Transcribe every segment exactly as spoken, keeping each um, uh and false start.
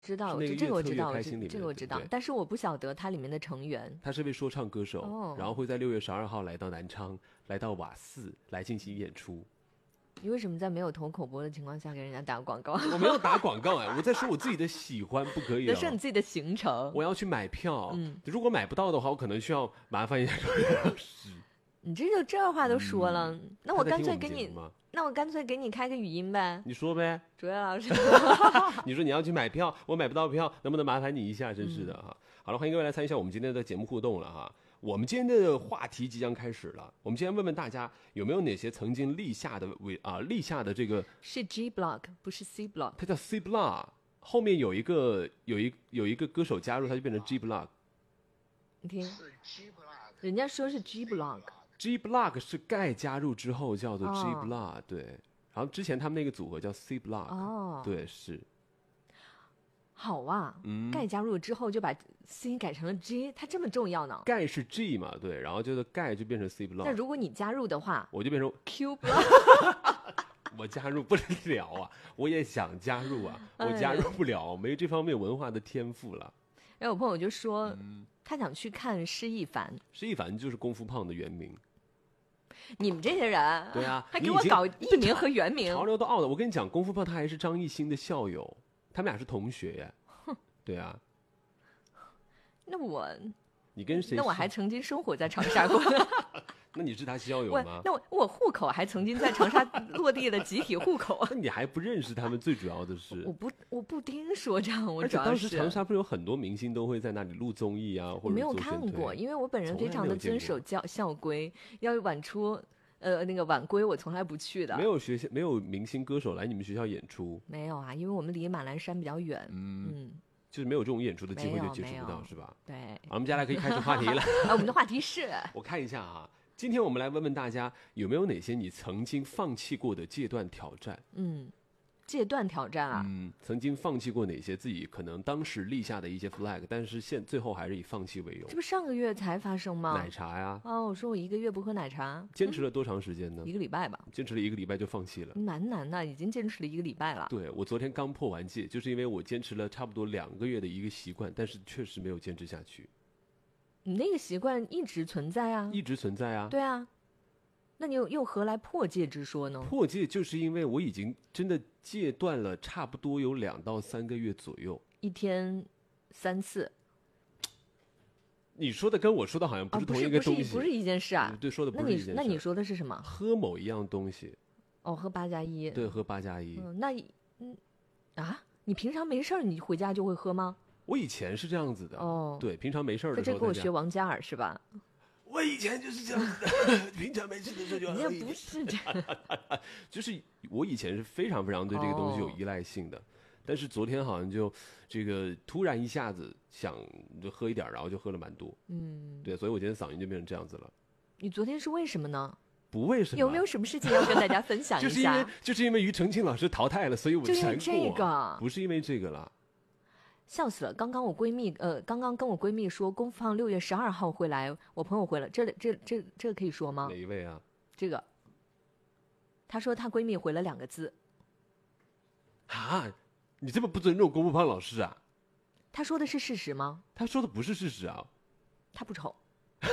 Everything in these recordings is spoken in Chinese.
知道， 是那个这个我知道， 越策越开心里面这个我知道， 对但是我不晓得它里面的成员。 他是位说唱歌手， 哦、 然后会在六月十二号来到南昌，来到瓦寺来进行演出。 你为什么在没有投口播的情况下给人家打广告？ 我没有打广告哎，我在说我自己的喜欢，不可以、哦。 那是你自己的行程。 我要去买票， 嗯， 如果买不到的话，我可能需要麻烦一下周元老师。 你这就这话都说了， 嗯、 那我干脆给你， 我那我干脆给你开个语音呗。 你说呗， 主任老师。 你说你要去买票，我买不到票，能不能麻烦你一下？真是的哈。 嗯、 好了，欢迎各位来参与一下我们今天的节目互动了哈。我们今天的话题即将开始了，我们今天问问大家有没有哪些曾经立下的为啊立下的这个是 G block 不是 C block， 它叫 C block， 后面有一个有一有一个歌手加入，它就变成 G block。 你听，人家说是 G block。G block 是盖加入之后叫做 G block，、哦、对。然后之前他们那个组合叫 C block， 哦， 对，是。 好啊， 嗯， 盖加入之后就把 C 改成了 G， 它这么重要呢？ 盖是 G 嘛，对，然后就是盖就变成 C block。 那如果你加入的话， 我就变成 Q block。 我加入不了啊，我也想加入啊，我加入不了，没这方面文化的天赋了。 然后我朋友就说， 嗯、 他想去看施一凡。 施一凡就是功夫胖的原名。 你们这些人， 对啊， 还给我搞艺名和原名， 潮流都 out 了。我跟你讲，功夫胖他还是张艺兴的校友，他们俩是同学耶。对啊。 那我， 你跟谁？ 那我还曾经生活在长沙过。 那你是他校友吗？ 那我我户口还曾经在长沙落地的集体户口。 那你还不认识他们？最主要的是， 我不我不听说唱，我而且当时长沙不是有很多明星都会在那里录综艺啊，或者我没有看过，因为我本人非常的遵守教校规，要晚出。呃，那个晚归我从来不去的。 没有学校没有明星歌手来你们学校演出？ 没有啊，因为我们离马栏山比较远。嗯嗯， 就是没有这种演出的机会，就接触不到，是吧？ 对。 好，我们接下来可以开始话题了。 啊，我们的话题是， 我看一下啊，今天我们来问问大家，有没有哪些你曾经放弃过的戒断挑战？ 嗯。戒断挑战啊， 嗯，曾经放弃过哪些自己可能当时立下的一些 flag， 但是现最后还是以放弃为由。 这不上个月才发生吗？ 奶茶呀。 哦，我说我一个月不喝奶茶， 坚持了多长时间呢？ 嗯、一个礼拜吧。 坚持了一个礼拜就放弃了， 蛮难的，已经坚持了一个礼拜了。 对，我昨天刚破完戒，就是因为我坚持了差不多两个月的一个习惯，但是确实没有坚持下去。 你那个习惯一直存在啊， 一直存在啊。 对啊。那你又又何来破戒之说呢？ 破戒就是因为我已经真的戒断了，差不多有两到三个月左右， 一天三次。 你说的跟我说的好像不是同一个东西， 啊、不, 是不, 是不是一件事啊。 对，说的不是一件事。 那你那你说的是什么？ 喝某一样东西。 哦，喝八加一。 对，喝八加一。 嗯，那嗯啊，你平常没事儿，你回家就会喝吗？ 我以前是这样子的。 哦， 对，平常没事儿的时候。 在这给我学王嘉尔是吧？ 我以前就是这样子的，平常没事的时候就喝一点。 人家不是这样， 就是我以前是非常非常对这个东西有依赖性的，哦、但是昨天好像就这个突然一下子想就喝一点，然后就喝了蛮多。嗯，对，所以我今天嗓音就变成这样子了。 你昨天是为什么呢？ 不为什么？ 有没有什么事情要跟大家分享一下？ 就是因为就是因为庾澄庆老师淘汰了，所以我就因为这个， 不是因为这个了。 笑死了！刚刚我闺蜜，呃，刚刚跟我闺蜜说，功夫胖六月十二号会来，我朋友回了，这这这这个可以说吗？ 哪一位啊？ 这个，她说她闺蜜回了两个字。 啊，你这么不尊重功夫胖老师啊？ 她说的是事实吗？ 她说的不是事实啊。 她不丑。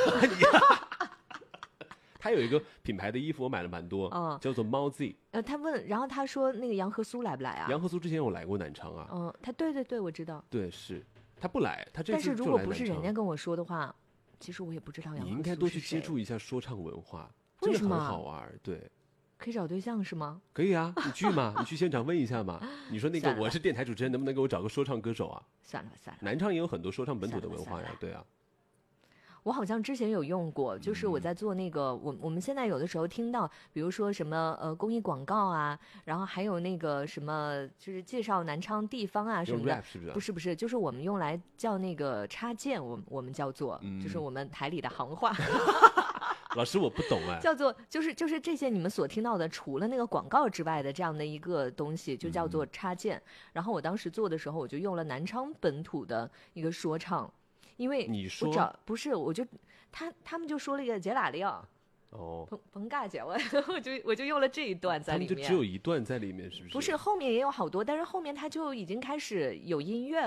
他有一个品牌的衣服，我买了蛮多，嗯，叫做猫 Z。 呃，他问，然后他说那个杨和苏来不来啊？ 杨和苏之前有来过南昌啊。 嗯，他对对对，我知道。 对，是他不来，他这次但是如果不是人家跟我说的话，其实我也不知道杨和苏是谁。 你应该多去接触一下说唱文化， 为什么？ 真的很好玩。对， 可以找对象是吗？ 可以啊，你去嘛，你去现场问一下嘛。你说那个我是电台主持人，能不能给我找个说唱歌手啊？ 算了算了， 南昌也有很多说唱本土的文化呀，对啊。 我好像之前有用过，就是我在做那个，我我们现在有的时候听到，比如说什么呃公益广告啊，然后还有那个什么，就是介绍南昌地方啊什么的， 是不是？ 不是不是，就是我们用来叫那个插件，我我们叫做，嗯、就是我们台里的行话。 老师我不懂哎， 叫做就是就是这些你们所听到的，除了那个广告之外的这样的一个东西，就叫做插件。嗯、然后我当时做的时候，我就用了南昌本土的一个说唱。因为你说我找不是，我就他他们就说了一个杰拉利奥， 哦， 彭彭尬姐，我我就我就用了这一段在里面， 他们就只有一段在里面，是不是？ 不是，后面也有好多，但是后面他就已经开始有音乐